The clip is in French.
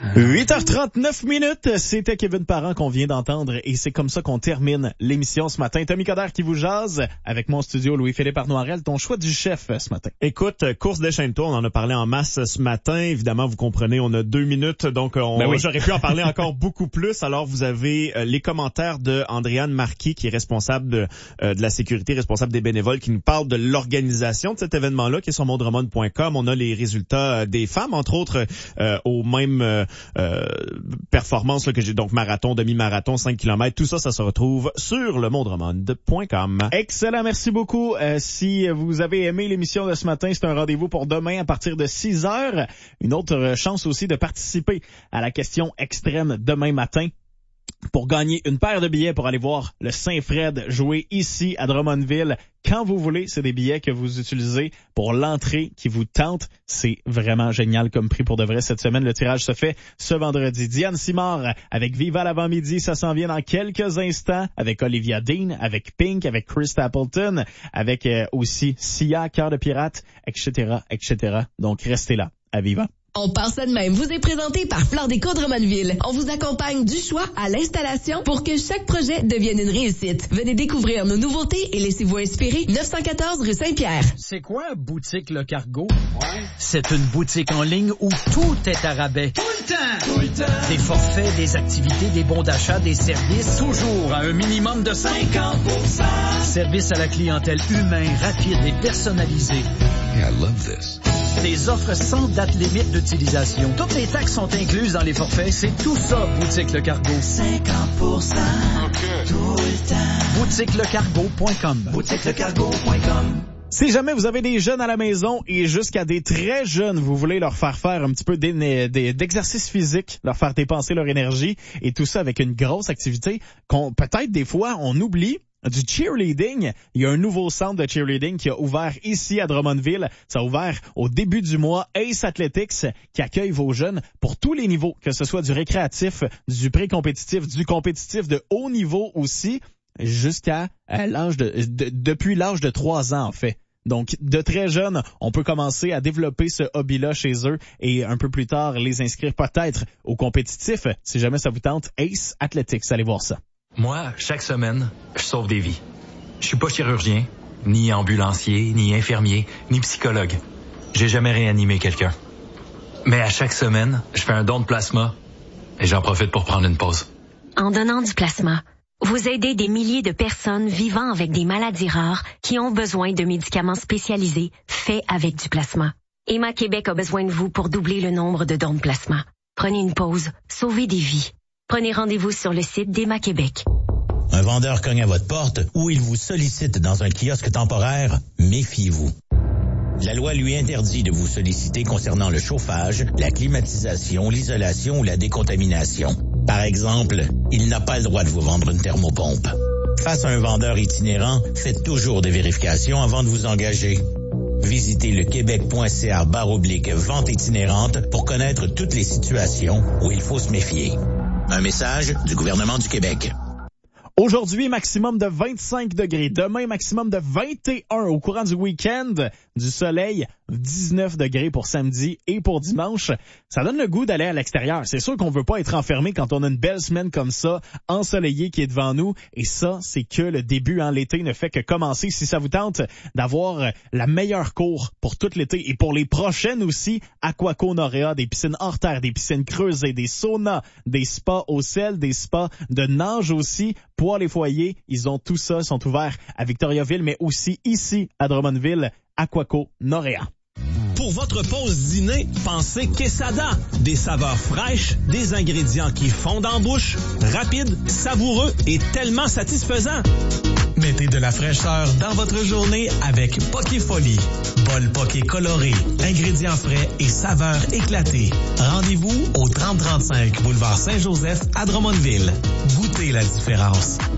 8h39, c'était Kevin Parent qu'on vient d'entendre et c'est comme ça qu'on termine l'émission ce matin. Tommy Coderre qui vous jase avec mon studio Louis-Philippe Arnoirel, ton choix du chef ce matin. Écoute, course déchaîne-toi, on en a parlé en masse ce matin. Évidemment, vous comprenez, on a 2 minutes, donc j'aurais pu en parler encore beaucoup plus. Alors, vous avez les commentaires de Andréane Marquis, qui est responsable de la sécurité, responsable des bénévoles, qui nous parle de l'organisation de cet événement-là, qui est sur mondremont.com. On a les résultats des femmes, entre autres, au même performance là, que j'ai, donc marathon, demi-marathon, 5 km, tout ça, ça se retrouve sur le mondremont.com. Excellent, merci beaucoup. Si vous avez aimé l'émission de ce matin, c'est un rendez-vous pour demain à partir de 6h. Une autre chance aussi de participer à la question extrême demain matin pour gagner une paire de billets pour aller voir le Saint-Fred jouer ici à Drummondville. Quand vous voulez, c'est des billets que vous utilisez pour l'entrée qui vous tente. C'est vraiment génial comme prix pour de vrai cette semaine. Le tirage se fait ce vendredi. Diane Simard avec Viva l'avant-midi, ça s'en vient dans quelques instants avec Olivia Dean, avec Pink, avec Chris Stapleton, avec aussi Sia, Cœur de Pirate, etc., etc. Donc restez là, à Viva. On part ça de même. Vous est présenté par Flore Déco Drummondville. On vous accompagne du choix à l'installation pour que chaque projet devienne une réussite. Venez découvrir nos nouveautés et laissez-vous inspirer. 914 rue Saint-Pierre. C'est quoi Boutique Le Cargo? Ouais. C'est une boutique en ligne où tout est à rabais. Tout le temps! Tout le temps! Des forfaits, des activités, des bons d'achat, des services. Toujours à un minimum de 50%. Service à la clientèle humain, rapide et personnalisé. Yeah, I love this. Des offres sans date limite d'utilisation. Toutes les taxes sont incluses dans les forfaits. C'est tout ça, Boutique Le Cargo. 50%. Okay. Tout le temps. BoutiqueLeCargo.com. BoutiqueLeCargo.com. Si jamais vous avez des jeunes à la maison et jusqu'à des très jeunes, vous voulez leur faire faire un petit peu d'exercice physique, leur faire dépenser leur énergie et tout ça avec une grosse activité qu'on peut-être des fois on oublie. Du cheerleading. Il y a un nouveau centre de cheerleading qui a ouvert ici à Drummondville. Ça a ouvert au début du mois. Ace Athletics qui accueille vos jeunes pour tous les niveaux, que ce soit du récréatif, du pré-compétitif, du compétitif de haut niveau aussi, jusqu'à depuis l'âge de 3 ans en fait. Donc, de très jeunes, on peut commencer à développer ce hobby-là chez eux et un peu plus tard les inscrire peut-être au compétitif. Si jamais ça vous tente, Ace Athletics, allez voir ça. Moi, chaque semaine, je sauve des vies. Je suis pas chirurgien, ni ambulancier, ni infirmier, ni psychologue. J'ai jamais réanimé quelqu'un. Mais à chaque semaine, je fais un don de plasma et j'en profite pour prendre une pause. En donnant du plasma, vous aidez des milliers de personnes vivant avec des maladies rares qui ont besoin de médicaments spécialisés faits avec du plasma. Emma Québec a besoin de vous pour doubler le nombre de dons de plasma. Prenez une pause, sauvez des vies. Prenez rendez-vous sur le site d'Emma Québec. Un vendeur cogne à votre porte ou il vous sollicite dans un kiosque temporaire, méfiez-vous. La loi lui interdit de vous solliciter concernant le chauffage, la climatisation, l'isolation ou la décontamination. Par exemple, il n'a pas le droit de vous vendre une thermopompe. Face à un vendeur itinérant, faites toujours des vérifications avant de vous engager. Visitez le québec.ca/vente itinérante pour connaître toutes les situations où il faut se méfier. Un message du gouvernement du Québec. Aujourd'hui, maximum de 25 degrés. Demain, maximum de 21 au courant du week-end. Du soleil, 19 degrés pour samedi et pour dimanche. Ça donne le goût d'aller à l'extérieur. C'est sûr qu'on veut pas être enfermé quand on a une belle semaine comme ça, ensoleillée qui est devant nous. Et ça, c'est que le début. L'été ne fait que commencer. Si ça vous tente d'avoir la meilleure cour pour tout l'été et pour les prochaines aussi, Aquaco Noréa, des piscines hors terre, des piscines creusées, des saunas, des spas au sel, des spas de nage aussi. Pour les foyers, ils ont tout ça, ils sont ouverts à Victoriaville, mais aussi ici à Drummondville, Aquaco Noréa. Pour votre pause dîner, pensez Quesada. Des saveurs fraîches, des ingrédients qui fondent en bouche, rapides, savoureux et tellement satisfaisants. Mettez de la fraîcheur dans votre journée avec Pokéfolie. Bol poké coloré, ingrédients frais et saveurs éclatées. Rendez-vous au 3035 boulevard Saint-Joseph à Drummondville. Goûtez la différence.